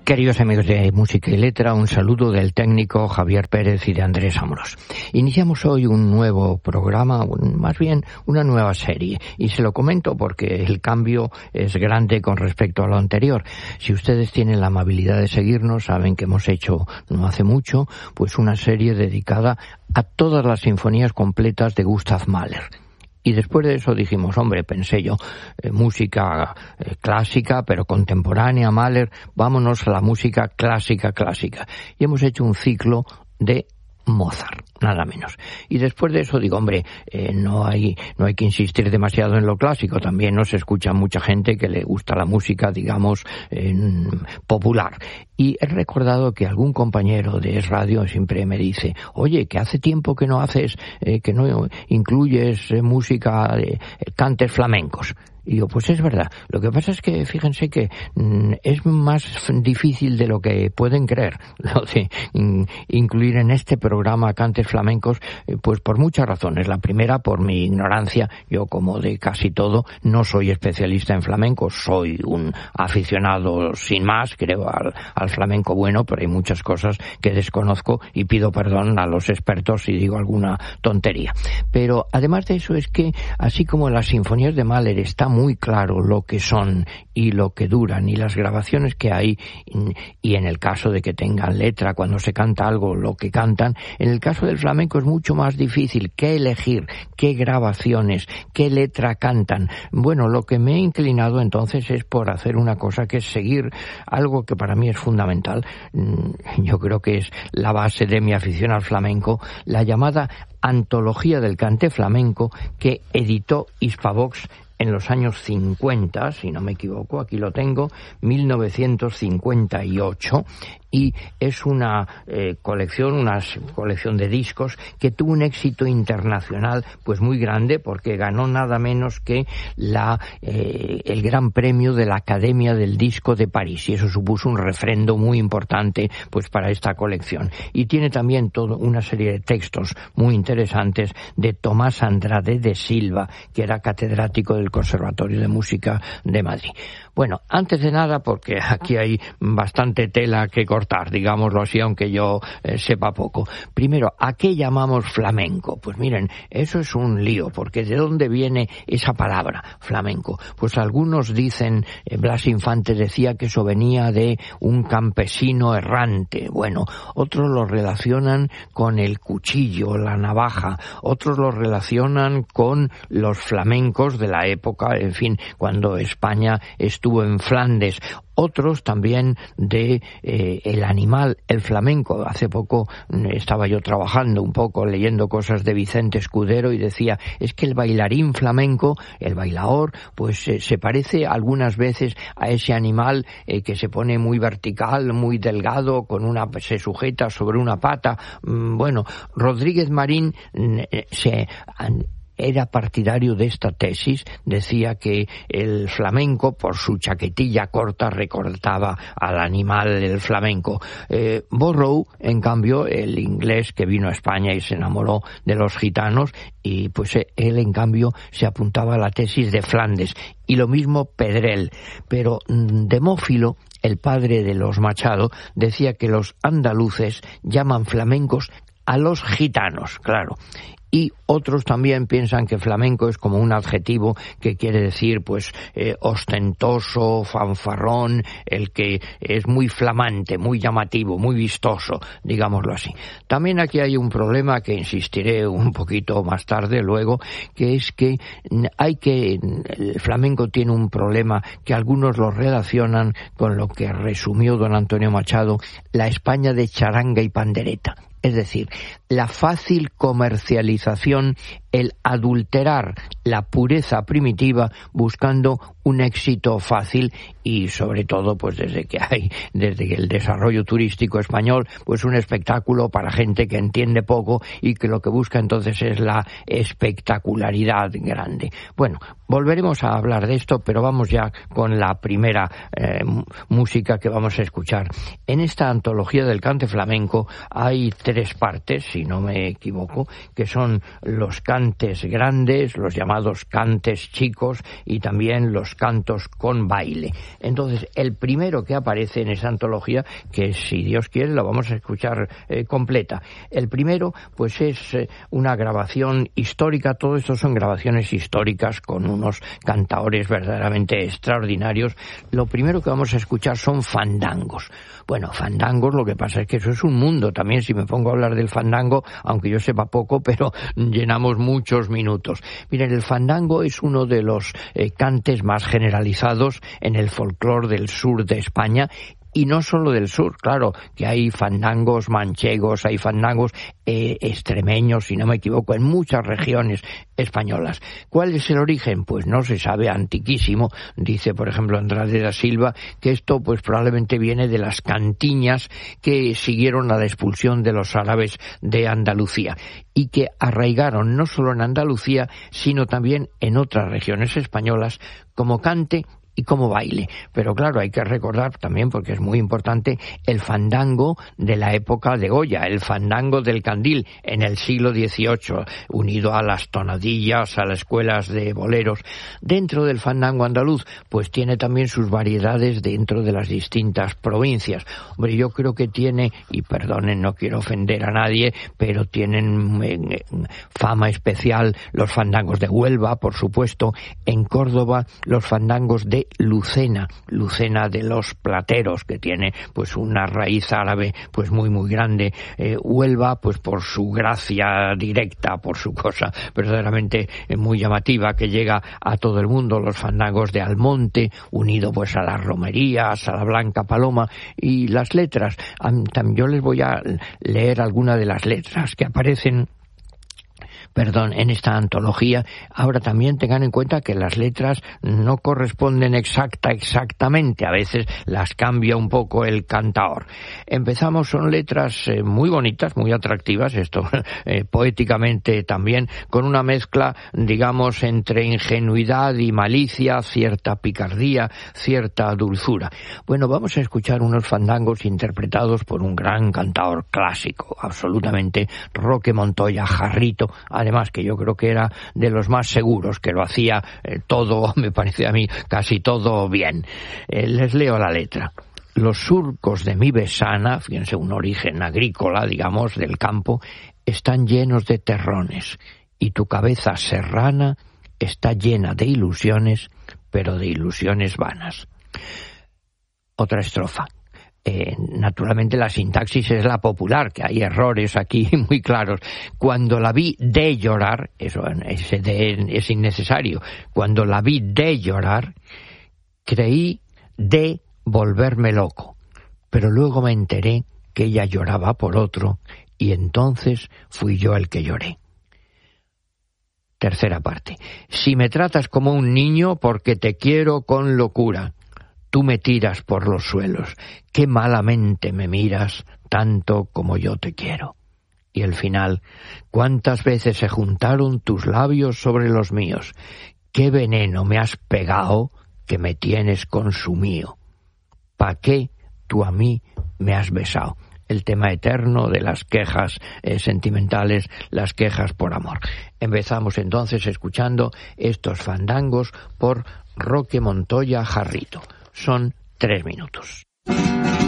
Queridos amigos de Música y Letra, un saludo del técnico Javier Pérez y de Andrés Amorós. Iniciamos hoy un nuevo programa, más bien una nueva serie, y se lo comento porque el cambio es grande con respecto a lo anterior. Si ustedes tienen la amabilidad de seguirnos, saben que hemos hecho, no hace mucho, pues una serie dedicada a todas las sinfonías completas de Gustav Mahler. Y después de eso dijimos, hombre, pensé yo, música clásica, pero contemporánea, Mahler, vámonos a la música clásica. Y hemos hecho un ciclo de Mozart, nada menos. Y después de eso digo, hombre, no hay que insistir demasiado en lo clásico, también nos escucha mucha gente que le gusta la música, digamos, popular. Y he recordado que algún compañero de Es Radio siempre me dice, oye, que hace tiempo que no haces, que no incluyes música de cantes flamencos. Y yo, pues es verdad. Lo que pasa es que, fíjense que es más difícil de lo que pueden creer, lo de incluir en este programa cantes flamencos, pues por muchas razones. La primera, por mi ignorancia. Yo, como de casi todo, no soy especialista en flamenco. Soy un aficionado sin más, creo, al flamenco bueno, pero hay muchas cosas que desconozco y pido perdón a los expertos si digo alguna tontería. Pero además de eso es que, así como las sinfonías de Mahler está muy claro lo que son y lo que duran y las grabaciones que hay, y en el caso de que tengan letra cuando se canta algo, lo que cantan, en el caso del flamenco es mucho más difícil qué elegir, qué grabaciones, qué letra cantan. Bueno, lo que me he inclinado entonces es por hacer una cosa que es seguir algo que para mí es fundamental, yo creo que es la base de mi afición al flamenco, la llamada Antología del Cante Flamenco que editó Hispavox en los años 50, si no me equivoco, aquí lo tengo, 1958, y es una colección de discos que tuvo un éxito internacional pues muy grande, porque ganó nada menos que el Gran Premio de la Academia del Disco de París, y eso supuso un refrendo muy importante pues para esta colección. Y tiene también toda una serie de textos muy interesantes de Tomás Andrade de Silva, que era catedrático del Conservatorio de Música de Madrid. Bueno, antes de nada, porque aquí hay bastante tela que cortar, digámoslo así, aunque yo sepa poco. Primero, ¿a qué llamamos flamenco? Pues miren, eso es un lío, porque ¿de dónde viene esa palabra, flamenco? Pues algunos dicen, Blas Infante decía que eso venía de un campesino errante. Bueno, otros lo relacionan con el cuchillo, la navaja, otros lo relacionan con los flamencos de la época, en fin, cuando España estuvo en Flandes. Otros también de el animal, el flamenco. Hace poco estaba yo trabajando un poco, leyendo cosas de Vicente Escudero, y decía, es que el bailarín flamenco, el bailaor, pues se parece algunas veces a ese animal que se pone muy vertical, muy delgado, se sujeta sobre una pata. Bueno, Rodríguez Marín era partidario de esta tesis, decía que el flamenco, por su chaquetilla corta, recordaba al animal del flamenco. Burrough, en cambio, el inglés que vino a España y se enamoró de los gitanos, y pues él, en cambio, se apuntaba a la tesis de Flandes. Y lo mismo Pedrell. Pero Demófilo, el padre de los Machado, decía que los andaluces llaman flamencos a los gitanos, claro. Y otros también piensan que flamenco es como un adjetivo que quiere decir pues ostentoso, fanfarrón, el que es muy flamante, muy llamativo, muy vistoso, digámoslo así. También aquí hay un problema que insistiré un poquito más tarde luego, que es que el flamenco tiene un problema que algunos lo relacionan con lo que resumió don Antonio Machado, la España de charanga y pandereta. Es decir, la fácil comercialización, el adulterar la pureza primitiva buscando un éxito fácil, y sobre todo pues desde el desarrollo turístico español, pues un espectáculo para gente que entiende poco y que lo que busca entonces es la espectacularidad grande. Bueno, volveremos a hablar de esto, pero vamos ya con la primera música que vamos a escuchar. En esta antología del cante flamenco hay 3 partes, si no me equivoco, que son los cantes grandes, los llamados cantes chicos y también los cantos con baile. Entonces, el primero que aparece en esa antología, que si Dios quiere la vamos a escuchar completa. El primero, pues es una grabación histórica, todo esto son grabaciones históricas con unos cantaores verdaderamente extraordinarios. Lo primero que vamos a escuchar son fandangos. Bueno, fandangos, lo que pasa es que eso es un mundo también, si me pongo a hablar del fandango, aunque yo sepa poco, pero llenamos muchos minutos. Miren, el fandango es uno de los cantes más generalizados en el folclore del sur de España. Y no solo del sur, claro, que hay fandangos manchegos, hay fandangos extremeños, si no me equivoco, en muchas regiones españolas. ¿Cuál es el origen? Pues no se sabe, antiquísimo. Dice, por ejemplo, Andrade da Silva, que esto pues probablemente viene de las cantiñas que siguieron a la expulsión de los árabes de Andalucía y que arraigaron no solo en Andalucía, sino también en otras regiones españolas como cante y como baile. Pero claro, hay que recordar también, porque es muy importante, el fandango de la época de Goya, el fandango del candil en el siglo XVIII, unido a las tonadillas, a las escuelas de boleros. Dentro del fandango andaluz, pues tiene también sus variedades dentro de las distintas provincias. Hombre, yo creo que tiene, y perdonen, no quiero ofender a nadie, pero tienen fama especial los fandangos de Huelva, por supuesto, en Córdoba los fandangos de Lucena de los plateros, que tiene pues una raíz árabe pues muy muy grande. Huelva pues por su gracia directa, por su cosa verdaderamente muy llamativa que llega a todo el mundo, los fandangos de Almonte, unido pues a las romerías, a la Blanca Paloma. Y las letras, yo les voy a leer algunas de las letras que aparecen en esta antología. Ahora también tengan en cuenta que las letras no corresponden exactamente, a veces las cambia un poco el cantaor. Empezamos, son letras muy bonitas, muy atractivas, esto poéticamente también, con una mezcla, digamos, entre ingenuidad y malicia, cierta picardía, cierta dulzura. Bueno, vamos a escuchar unos fandangos interpretados por un gran cantaor clásico, absolutamente, Roque Montoya Jarrito, además que yo creo que era de los más seguros, que lo hacía todo, me parece a mí, casi todo bien. Les leo la letra. Los surcos de mi besana, fíjense, un origen agrícola, digamos, del campo, están llenos de terrones, y tu cabeza serrana está llena de ilusiones, pero de ilusiones vanas. Otra estrofa. Naturalmente la sintaxis es la popular, que hay errores aquí muy claros. Cuando la vi de llorar, ese de es innecesario, cuando la vi de llorar, creí de volverme loco, pero luego me enteré que ella lloraba por otro, y entonces fui yo el que lloré. Tercera parte. Si me tratas como un niño porque te quiero con locura, tú me tiras por los suelos, qué malamente me miras, tanto como yo te quiero. Y el final, cuántas veces se juntaron tus labios sobre los míos, qué veneno me has pegado que me tienes consumido. ¿Pa' qué tú a mí me has besado? El tema eterno de las quejas sentimentales, las quejas por amor. Empezamos entonces escuchando estos fandangos por Roque Montoya Jarrito. Son 3 minutos.